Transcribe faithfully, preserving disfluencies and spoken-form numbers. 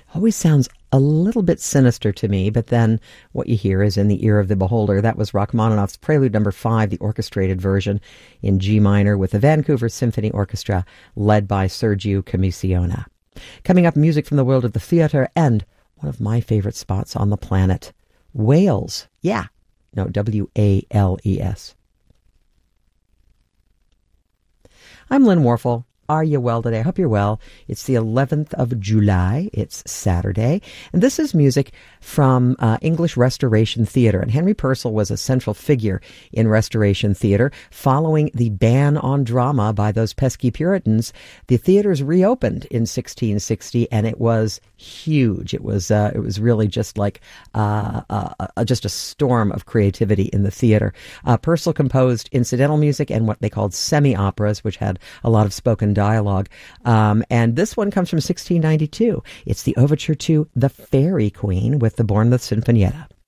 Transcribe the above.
always sounds a little bit sinister to me, but then what you hear is in the ear of the beholder. That was Rachmaninoff's Prelude Number Five, the orchestrated version in G minor with the Vancouver Symphony Orchestra, led by Sergiu Commissiona. Coming up, music from the world of the theater and one of my favorite spots on the planet, Wales. Yeah, no, W A L E S. I'm Lynn Warfel. Are you well today? I hope you're well. It's the eleventh of July. It's Saturday. And this is music from uh, English Restoration Theatre. And Henry Purcell was a central figure in Restoration Theatre. Following the ban on drama by those pesky Puritans, the theatres reopened in sixteen sixty, and it was huge. It was uh, it was really just like uh, uh, uh, just a storm of creativity in the theatre. Uh, Purcell composed incidental music and what they called semi-operas, which had a lot of spoken dialogue. Um, and this one comes from sixteen ninety-two. It's the overture to The Fairy Queen with the Bournemouth Sinfonietta.